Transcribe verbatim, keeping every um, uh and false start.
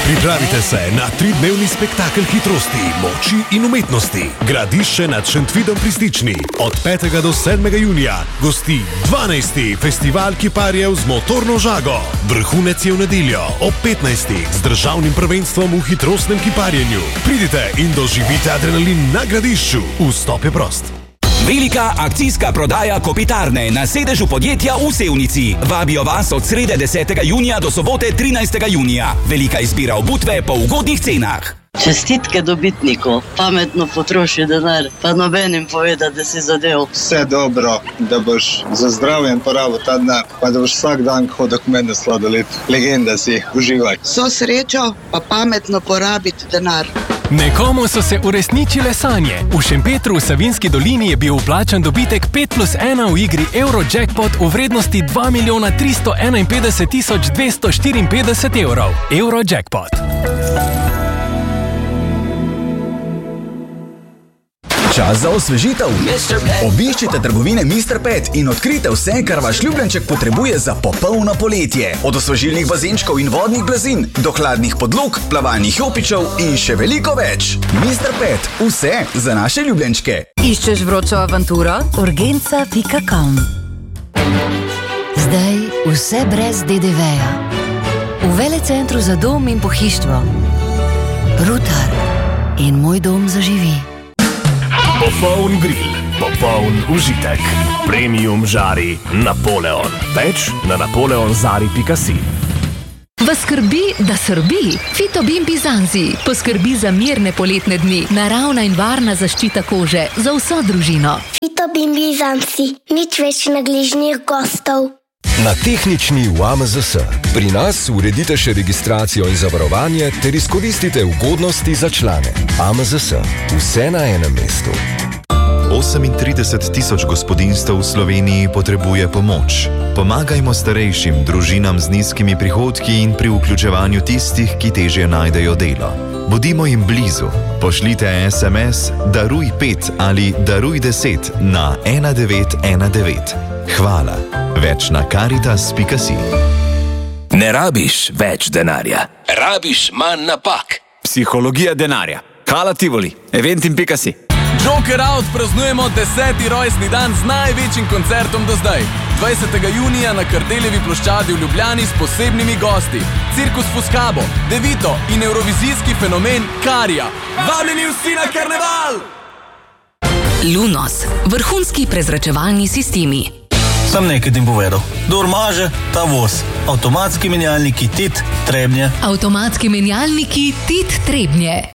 Pripravite se na tridnevni spektakel hitrosti, moči in umetnosti. Gradišče nad Šentvidom pri Stični. Od petega do sedmega junija gosti dvanajsti festival kiparjev z motorno žago. Vrhunec je v nedeljo ob petnajstih z državnim prvenstvom v hitrostnem kiparjenju. Pridite in doživite adrenalin na Gradišču. Vstop je prost. Velika akcijska prodaja Kopitarne na sedežu podjetja v Sevnici. Vabijo vas od srede desetega junija do sobote trinajstega junija. Velika izbira obutve po ugodnih cenah. Čestitke dobitniku, pametno potroši denar, pa nobenim poveda, da si zadev. Vse dobro, da boš za zdravje porabil ta denar, pa da boš vsak dan hodil k meni sladoled. Legenda si, uživaj. So srečo, pa pametno porabiti denar. Nekomu so se uresničile sanje. V Šempetru v Savinjski dolini je bil vplačan dobitek pet plus ena v igri Eurojackpot v vrednosti dva milijona tristo enainpetdeset tisoč dvesto štiriinpetdeset evrov. Eurojackpot. Čas za osvežitev. Obiščite trgovine mister Pet in odkrite vse, kar vaš ljubljenček potrebuje za popolno poletje. Od osvežilnih bazenčkov in vodnih blazin do hladnih podlog, plavalnih jopičev in še veliko več. mister Pet, vse za naše ljubljenčke. Iščeš vročo avanturo? urgenca pika com. Zdaj vse brez de de veja. V velecentru za dom in pohištvo. Rutar in Moj dom zaživi. Popoln grill, popoln užitek. Premium žari Napoleon. Več na napoleonzari pika si. Vas skrbi, da srbi? Fitobin Bizanci poskrbi za mirne poletne dni, naravna in varna zaščita kože za vso družino. Fitobin Bizanci, nič več nagližnih gostov. Na tehnični v A M Z S. Pri nas uredite še registracijo in zavarovanje ter izkoristite ugodnosti za člane. A M Z S. Vse na enem mestu. osemintrideset tisoč gospodinjstev v Sloveniji potrebuje pomoč. Pomagajmo starejšim, družinam z nizkimi prihodki in pri vključevanju tistih, ki težje najdejo delo. Bodimo jim blizu. Pošljite es em es Daruj pet ali Daruj deset na ena devet ena devet. Hvala. Več na karitas pika si. Ne rabiš več denarja. Rabiš manj napak. Psihologija denarja. Hala Tivoli. Eventim pika si. Joker Out praznujemo deseti rojstni dan z največjim koncertom do zdaj. dvajsetega junija na Kardeljevi ploščadi v Ljubljani s posebnimi gosti. Cirkus Fuskabo, Devito in evrovizijski fenomen Karija. Vabljeni vsi na karneval! Lunos. Vrhunski prezračevalni sistemi. Sam nekaj tim povedal. Dor maže, ta voz. Avtomatski menjalniki Tit Trebnje. Avtomatski menjalniki Tit Trebnje.